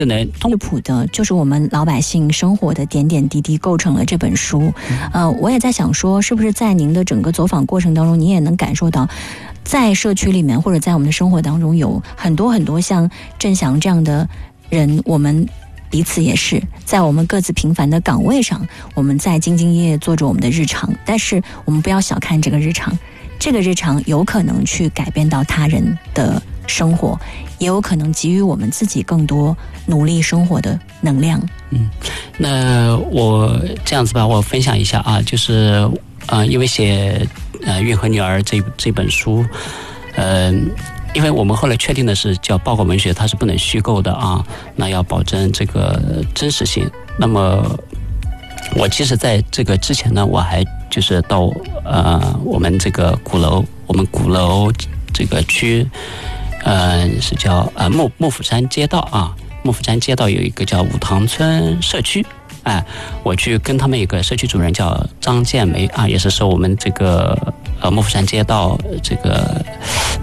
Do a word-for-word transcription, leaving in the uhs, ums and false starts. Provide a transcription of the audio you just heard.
能通谱的就是我们老百姓生活的点点滴滴构成了这本书。呃，我也在想说，是不是在您的整个走访过程当中，你也能感受到，在社区里面或者在我们的生活当中，有很多很多像振翔这样的人，我们彼此也是在我们各自平凡的岗位上，我们在兢兢业业做着我们的日常，但是我们不要小看这个日常，这个日常有可能去改变到他人的生活，也有可能给予我们自己更多努力生活的能量。 嗯，那我这样子吧，我分享一下啊，就是呃，因为写呃《运河女儿》这这本书，呃，因为我们后来确定的是叫报告文学，它是不能虚构的啊，那要保证这个真实性。那么我其实在这个之前呢，我还就是到呃我们这个鼓楼，我们鼓楼这个区。呃，是叫呃幕幕府山街道啊，幕府山街道有一个叫武塘村社区，哎，我去跟他们一个社区主任叫张建梅啊，也是说我们这个呃幕府山街道这个